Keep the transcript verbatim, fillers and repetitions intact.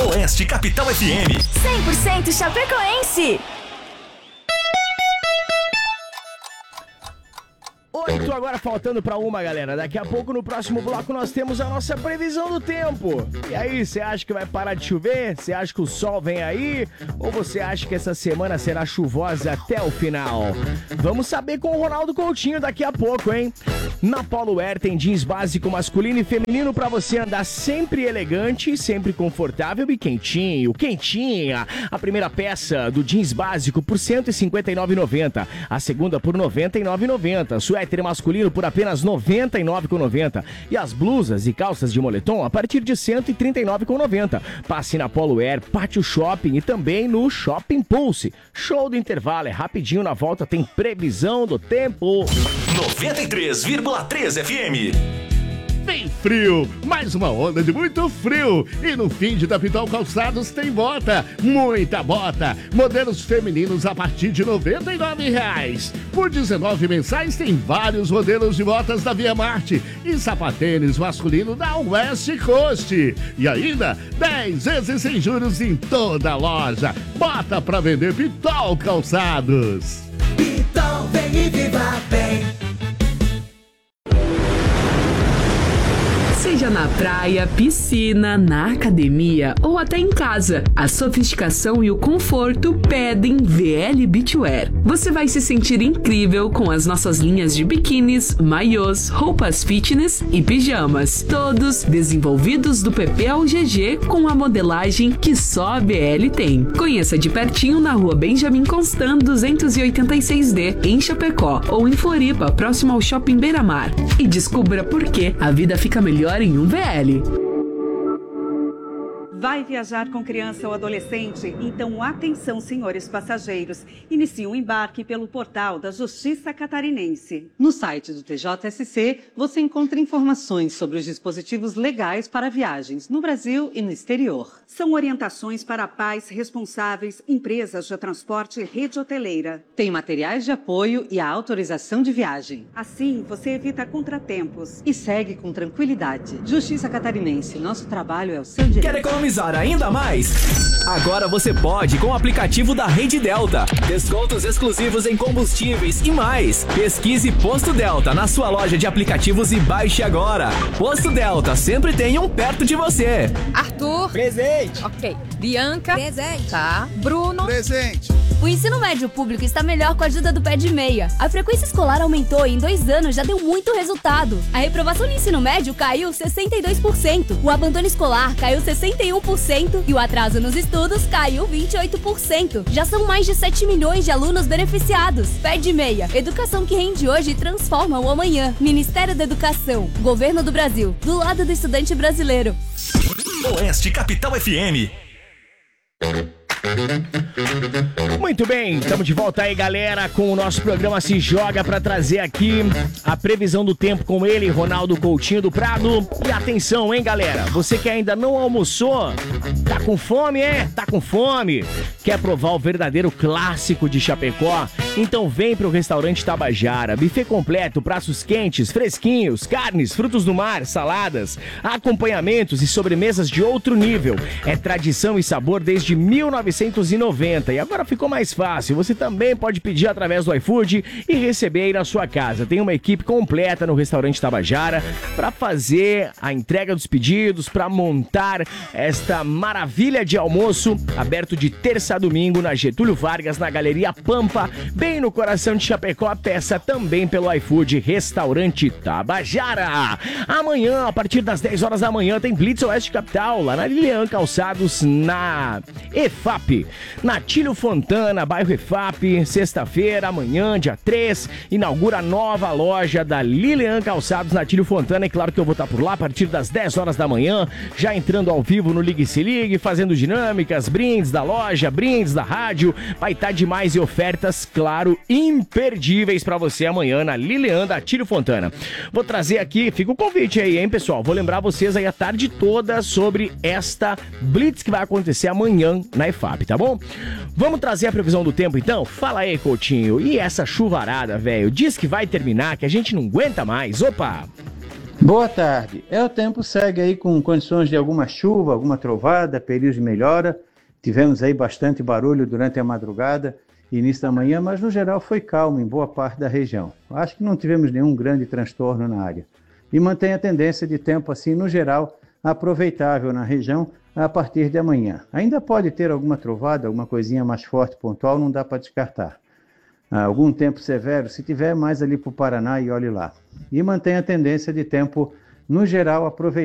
Oeste Capital F M. cem por cento Chapecoense. Oito agora faltando pra uma, galera. Daqui a pouco, no próximo bloco, nós temos a nossa previsão do tempo. E aí, você acha que vai parar de chover? Você acha que o sol vem aí? Ou você acha que essa semana será chuvosa até o final? Vamos saber com o Ronaldo Coutinho daqui a pouco, hein? Na Polo Air tem jeans básico masculino e feminino pra você andar sempre elegante, sempre confortável e quentinho. Quentinha! A primeira peça do jeans básico por cento e cinquenta e nove reais e noventa centavos. A segunda por noventa e nove reais e noventa centavos. Suéter masculino por apenas noventa e nove reais e noventa centavos. E as blusas e calças de moletom a partir de cento e trinta e nove reais e noventa centavos. Passe na Polo Air, Pátio Shopping e também no Shopping Pulse. Show do intervalo, é rapidinho, na volta tem previsão do tempo. noventa e três vírgula três F M. Vem frio, mais uma onda de muito frio. E no fim de da Pitol Calçados tem bota, muita bota. Modelos femininos a partir de noventa e nove reais. Por dezenove mensais tem vários modelos de botas da Via Marte e sapatênis masculino da West Coast. E ainda dez vezes sem juros em toda a loja. Bota pra vender Pitol Calçados. Pitol, vem e viva bem. Seja na praia, piscina, na academia ou até em casa, a sofisticação e o conforto pedem V L Beachwear. Você vai se sentir incrível com as nossas linhas de biquínis, maiôs, roupas fitness e pijamas, todos desenvolvidos do P P ao G G com a modelagem que só a V L tem. Conheça de pertinho na rua Benjamin Constant duzentos e oitenta e seis D, em Chapecó, ou em Floripa, próximo ao Shopping Beira-Mar. E descubra por que a vida fica melhor em um V L. Vai viajar com criança ou adolescente? Então, atenção, senhores passageiros. Inicie o embarque pelo portal da Justiça Catarinense. No site do T J S C, você encontra informações sobre os dispositivos legais para viagens no Brasil e no exterior. São orientações para pais responsáveis, empresas de transporte e rede hoteleira. Tem materiais de apoio e a autorização de viagem. Assim, você evita contratempos. E segue com tranquilidade. Justiça Catarinense, nosso trabalho é o seu direito. Quer economizar ainda mais? Agora você pode com o aplicativo da Rede Delta. Descontos exclusivos em combustíveis e mais. Pesquise Posto Delta na sua loja de aplicativos e baixe agora. Posto Delta, sempre tem um perto de você. Arthur. Presente. Ok. Bianca. Presente. Tá. Bruno. Presente. O ensino médio público está melhor com a ajuda do Pé de Meia. A frequência escolar aumentou e em dois anos já deu muito resultado. A reprovação no ensino médio caiu sessenta e dois por cento. O abandono escolar caiu sessenta e um por cento e o atraso nos estudos caiu vinte e oito por cento. Já são mais de sete milhões de alunos beneficiados. Pé de Meia. Educação que rende hoje e transforma o amanhã. Ministério da Educação. Governo do Brasil. Do lado do estudante brasileiro. Oeste Capital F M. Muito bem, estamos de volta aí, galera, com o nosso programa Se Joga para trazer aqui a previsão do tempo com ele, Ronaldo Coutinho do Prado. E atenção, hein, galera, você que ainda não almoçou, tá com fome, é? Tá com fome? Quer provar o verdadeiro clássico de Chapecó? Então vem pro restaurante Tabajara, buffet completo, pratos quentes, fresquinhos, carnes, frutos do mar, saladas, acompanhamentos e sobremesas de outro nível. É tradição e sabor desde mil novecentos e noventa e agora ficou mais fácil. Você também pode pedir através do iFood e receber aí na sua casa. Tem uma equipe completa no restaurante Tabajara para fazer a entrega dos pedidos, para montar esta maravilha de almoço, aberto de terça a domingo na Getúlio Vargas, na Galeria Pampa, bem no coração de Chapecó. Peça também pelo iFood, restaurante Tabajara. Amanhã, a partir das dez horas da manhã, tem Blitz Oeste Capital, lá na Lilian Calçados, na E F A P, na Tílio Fontana, bairro E F A P. Sexta-feira, amanhã, dia três, inaugura a nova loja da Lilian Calçados na Tílio Fontana. É claro que eu vou estar por lá a partir das dez horas da manhã, já entrando ao vivo no Ligue Se Ligue, fazendo dinâmicas, brindes da loja, brindes da rádio. Vai estar demais e ofertas, claro, imperdíveis pra você amanhã na Lilian da Tílio Fontana. Vou trazer aqui, fica o convite aí, hein, pessoal? Vou lembrar vocês aí a tarde toda sobre esta Blitz que vai acontecer amanhã na E F A P, tá bom? Vamos trazer a previsão do tempo, então? Fala aí, Coutinho. E essa chuvarada, velho? Diz que vai terminar, que a gente não aguenta mais. Opa! Boa tarde. É, o tempo segue aí com condições de alguma chuva, alguma trovada, período de melhora. Tivemos aí bastante barulho durante a madrugada e início da manhã, mas no geral foi calmo em boa parte da região. Acho que não tivemos nenhum grande transtorno na área. E mantém a tendência de tempo assim, no geral, aproveitável na região a partir de amanhã. Ainda pode ter alguma trovada, alguma coisinha mais forte, pontual, não dá para descartar. Algum tempo severo, se tiver mais ali para o Paraná, e olhe lá. E mantém a tendência de tempo, no geral, aproveitável.